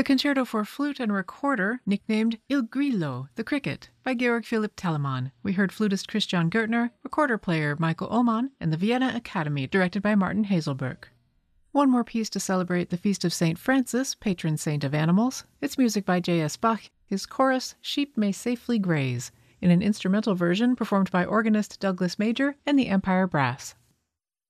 The Concerto for Flute and Recorder, nicknamed Il Grillo, the Cricket, by Georg Philipp Telemann. We heard flutist Christian Gürtner, recorder player Michael Oman, and the Vienna Academy, directed by Martin Haselberg. One more piece to celebrate the feast of St. Francis, patron saint of animals. It's music by J.S. Bach, his chorus, Sheep May Safely Graze, in an instrumental version performed by organist Douglas Major and the Empire Brass.